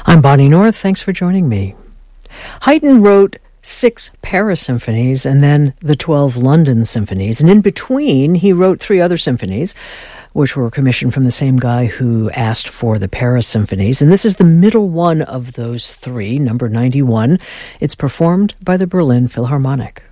I'm Bonnie North. Thanks for joining me. Haydn wrote 6 Paris symphonies and then the 12 London symphonies. And in between, he wrote 3 other symphonies, which were commissioned from the same guy who asked for the Paris symphonies. And this is the middle one of those 3, number 91. It's performed by the Berlin Philharmonic.